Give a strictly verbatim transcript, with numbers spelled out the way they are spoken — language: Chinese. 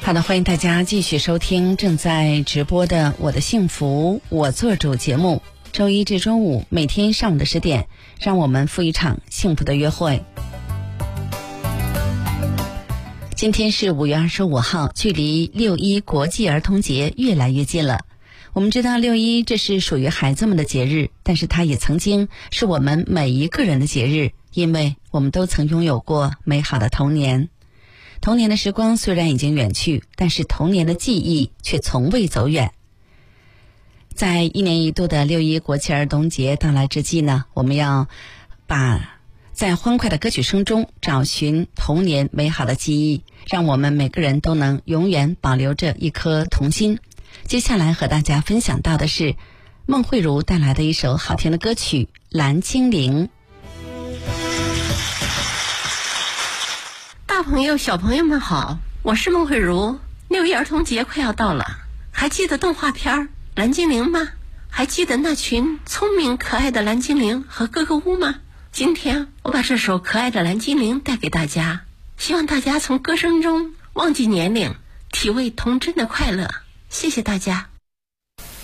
好的，欢迎大家继续收听正在直播的我的幸福我做主节目，周一至周五每天上午的十点，让我们赴一场幸福的约会。今天是五月二十五号，距离六一国际儿童节越来越近了。我们知道六一这是属于孩子们的节日，但是它也曾经是我们每一个人的节日，因为我们都曾拥有过美好的童年。童年的时光虽然已经远去，但是童年的记忆却从未走远。在一年一度的六一国际儿童节到来之际呢，我们要把在欢快的歌曲声中找寻童年美好的记忆，让我们每个人都能永远保留着一颗童心。接下来和大家分享到的是孟慧如带来的一首好听的歌曲《蓝精灵》。 大朋友小朋友们好，我是孟慧如。六一儿童节快要到了，还记得动画片蓝精灵吗？还记得那群聪明可爱的蓝精灵和哥哥乌吗？今天我把这首可爱的蓝精灵带给大家，希望大家从歌声中忘记年龄，体味童真的快乐。谢谢大家。